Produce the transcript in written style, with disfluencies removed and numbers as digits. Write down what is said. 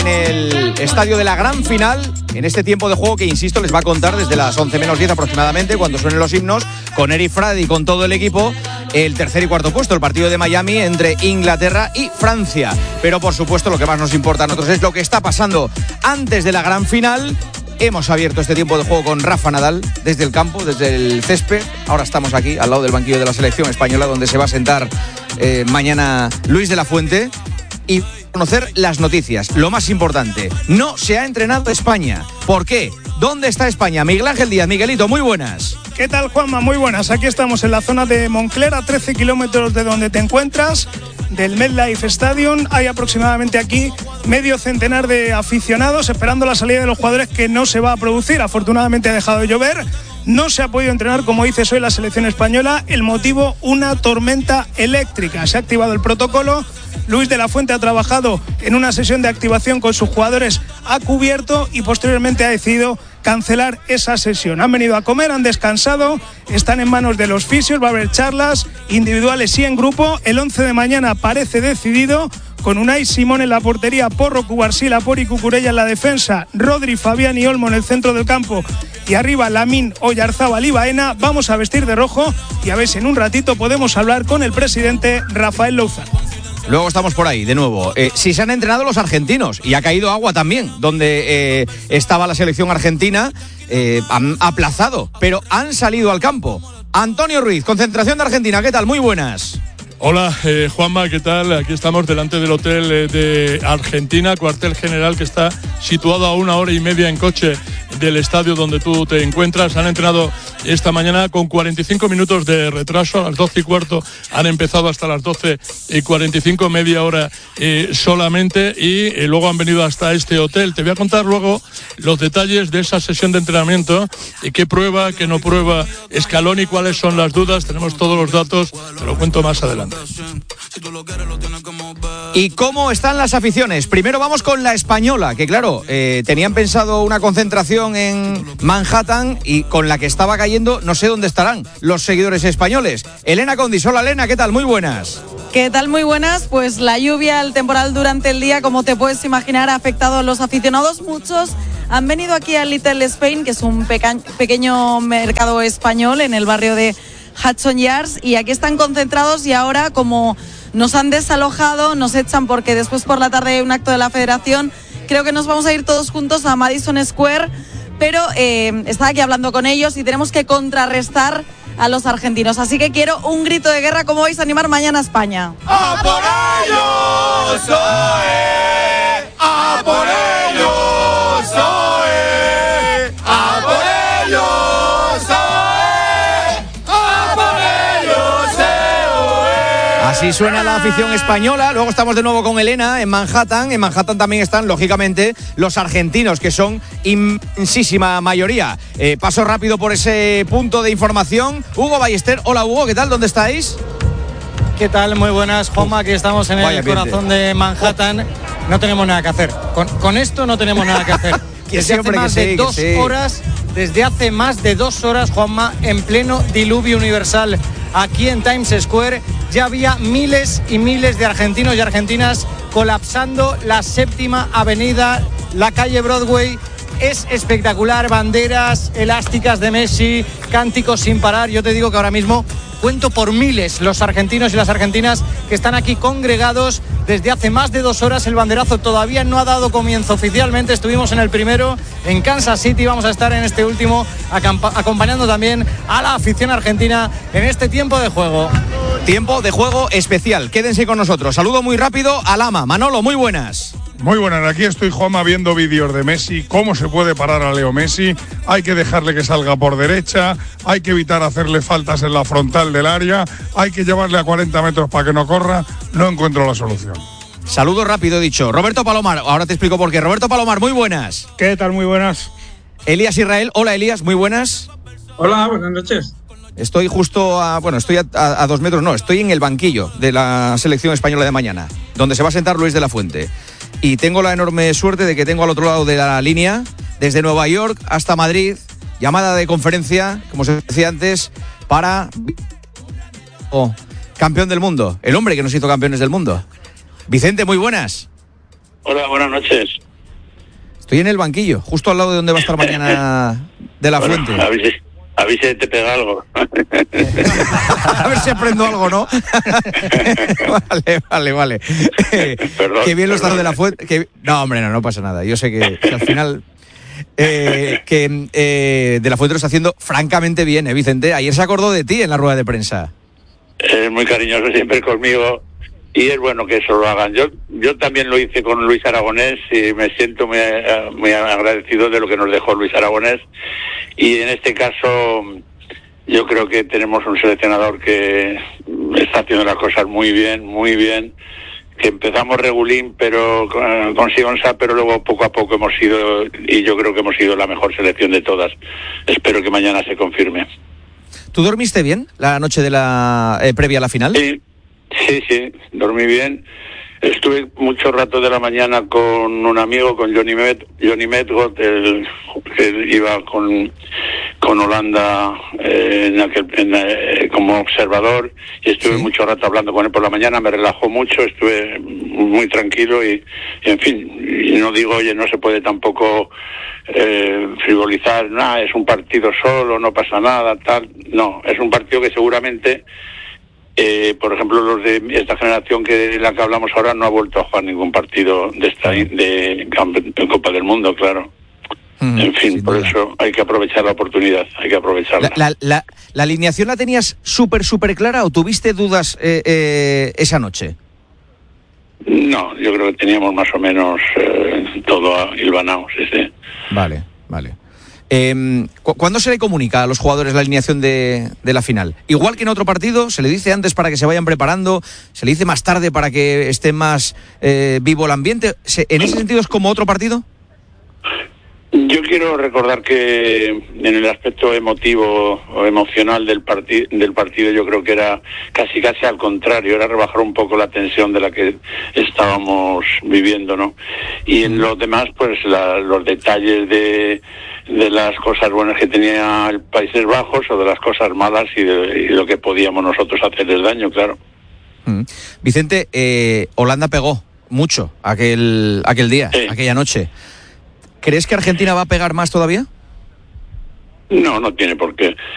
en el estadio de la gran final, en este tiempo de juego que, insisto, les va a contar desde las 11 menos 10 aproximadamente, cuando suenen los himnos, con Eric Frady y con todo el equipo, el tercer y cuarto puesto, el partido de Miami entre Inglaterra y Francia. Pero, por supuesto, lo que más nos importa a nosotros es lo que está pasando antes de la gran final. Hemos abierto este tiempo de juego con Rafa Nadal desde el campo, desde el césped. Ahora estamos aquí, al lado del banquillo de la selección española, donde se va a sentar mañana Luis de la Fuente, y conocer las noticias. Lo más importante, no se ha entrenado España. ¿Por qué? ¿Dónde está España? Miguel Ángel Díaz. Miguelito, muy buenas. ¿Qué tal, Juanma? Muy buenas. Aquí estamos en la zona de Moncler, a 13 kilómetros de donde te encuentras, del MetLife Stadium. Hay aproximadamente aquí medio centenar de aficionados esperando la salida de los jugadores, que no se va a producir. Afortunadamente ha dejado de llover. No se ha podido entrenar, como dices, hoy la selección española. El motivo, una tormenta eléctrica. Se ha activado el protocolo. Luis de la Fuente ha trabajado en una sesión de activación con sus jugadores a cubierto y posteriormente ha decidido cancelar esa sesión. Han venido a comer, han descansado, están en manos de los fisios. Va a haber charlas individuales y en grupo. El 11 de mañana parece decidido, con Unai Simón en la portería, Porro, Cubarsí, Lapori, Cucurella en la defensa, Rodri, Fabián y Olmo en el centro del campo, y arriba Lamine, Oyarzábal y Baena. Vamos a vestir de rojo y a ver si en un ratito podemos hablar con el presidente Rafael Louzán. Luego estamos por ahí, de nuevo. Sí se han entrenado los argentinos y ha caído agua también, donde estaba la selección argentina. Han aplazado, pero han salido al campo. Antonio Ruiz, concentración de Argentina. ¿Qué tal? Muy buenas. Hola, Juanma, ¿qué tal? Aquí estamos delante del hotel de Argentina, cuartel general, que está situado a 1 hora y media en coche del estadio donde tú te encuentras. Han entrenado esta mañana con 45 minutos de retraso. A las 12:15 han empezado hasta las 12:45, media hora solamente, y luego han venido hasta este hotel. Te voy a contar luego los detalles de esa sesión de entrenamiento, qué prueba, qué no prueba Scaloni, cuáles son las dudas. Tenemos todos los datos, te lo cuento más adelante. ¿Y cómo están las aficiones? Primero vamos con la española, que claro, tenían pensado una concentración en Manhattan, y con la que estaba cayendo no sé dónde estarán los seguidores españoles. Elena Condis. Hola, Elena, ¿qué tal? Muy buenas. ¿Qué tal? Muy buenas. Pues la lluvia, el temporal durante el día, como te puedes imaginar, ha afectado a los aficionados. Muchos han venido aquí a Little Spain, que es un pequeño mercado español en el barrio de Hudson Yards, y aquí están concentrados. Y ahora, como nos han desalojado, nos echan, porque después por la tarde hay un acto de la federación. Creo que nos vamos a ir todos juntos a Madison Square, pero estaba aquí hablando con ellos y tenemos que contrarrestar a los argentinos. Así que quiero un grito de guerra. ¿Cómo vais a animar mañana a España? ¡A por ellos! ¡A por ellos! ¡A por ellos! Así suena la afición española. Luego estamos de nuevo con Elena en Manhattan. En Manhattan también están, lógicamente, los argentinos, que son inmensísima mayoría. Paso rápido por ese punto de información. Hugo Ballester. Hola, Hugo, ¿qué tal? ¿Dónde estáis? ¿Qué tal? Muy buenas, Juanma. Aquí estamos en el corazón de Manhattan. No tenemos nada que hacer. Con esto no tenemos nada que hacer. Desde hace más de 2 horas, desde hace más de 2 horas, Juanma, en pleno diluvio universal, aquí en Times Square, ya había miles y miles de argentinos y argentinas colapsando la séptima avenida, la calle Broadway. Es espectacular, banderas elásticas de Messi, cánticos sin parar. Yo te digo que ahora mismo cuento por miles los argentinos y las argentinas que están aquí congregados desde hace más de 2 horas. El banderazo todavía no ha dado comienzo oficialmente. Estuvimos en el primero en Kansas City, vamos a estar en este último acompañando también a la afición argentina en este tiempo de juego. Tiempo de juego especial. Quédense con nosotros. Saludo muy rápido a Lama. Manolo, muy buenas. Muy buenas, aquí estoy, Juanma, viendo vídeos de Messi. ¿Cómo se puede parar a Leo Messi? Hay que dejarle que salga por derecha, hay que evitar hacerle faltas en la frontal del área, hay que llevarle a 40 metros para que no corra. No encuentro la solución. Saludo rápido, he dicho. Roberto Palomar, ahora te explico por qué. Roberto Palomar, muy buenas. ¿Qué tal? Muy buenas. Elías Israel. Hola, Elías, muy buenas. Hola, buenas noches. Estoy justo estoy a 2 metros, no, estoy en el banquillo de la selección española de mañana, donde se va a sentar Luis de la Fuente. Y tengo la enorme suerte de que tengo al otro lado de la línea, desde Nueva York hasta Madrid, llamada de conferencia, como se decía antes, para campeón del mundo, el hombre que nos hizo campeones del mundo. Vicente, muy buenas. Hola, buenas noches. Estoy en el banquillo, justo al lado de donde va a estar mañana De La Fuente. A ver si te pega algo. A ver si aprendo algo, ¿no? Vale. Perdón, qué bien lo estás de La Fuente. No, hombre, no pasa nada. Yo sé que al final... De La Fuente lo está haciendo francamente bien, Vicente. Ayer se acordó de ti en la rueda de prensa. Es muy cariñoso siempre conmigo y es bueno que eso lo hagan. Yo también lo hice con Luis Aragonés y me siento muy agradecido de lo que nos dejó Luis Aragonés, y en este caso yo creo que tenemos un seleccionador que está haciendo las cosas muy bien, que empezamos regulín pero con Sigonsa, pero luego poco a poco hemos sido, y yo creo que hemos sido la mejor selección de todas. Espero que mañana se confirme. ¿Tú dormiste bien la noche de la previa a la final? Sí, dormí bien. Estuve mucho rato de la mañana con un amigo, con Johnny Medgot, que iba con Holanda como observador, y estuve mucho rato hablando con él por la mañana. Me relajó mucho, estuve muy tranquilo y en fin, y no digo, oye, no se puede tampoco frivolizar, es un partido solo, no pasa nada, tal. No, es un partido que seguramente... por ejemplo, los de esta generación de la que hablamos ahora no ha vuelto a jugar ningún partido de Copa del Mundo, claro. En fin, por eso hay que aprovechar la oportunidad, hay que aprovecharla. ¿La alineación la tenías súper clara o tuviste dudas esa noche? No, yo creo que teníamos más o menos todo hilvanado, sí. Vale. ¿Cuándo se le comunica a los jugadores la alineación de la final? Igual que en otro partido, ¿se le dice antes para que se vayan preparando? ¿Se le dice más tarde para que esté más vivo el ambiente? ¿En ese sentido es como otro partido? Yo quiero recordar que en el aspecto emotivo o emocional del partido yo creo que era casi al contrario, era rebajar un poco la tensión de la que estábamos viviendo, ¿no? Y en los demás, pues los detalles de las cosas buenas que tenía el Países Bajos o de las cosas malas y lo que podíamos nosotros hacerles daño, claro. Vicente, Holanda pegó mucho aquel día, aquella noche. ¿Crees que Argentina va a pegar más todavía? No tiene por qué.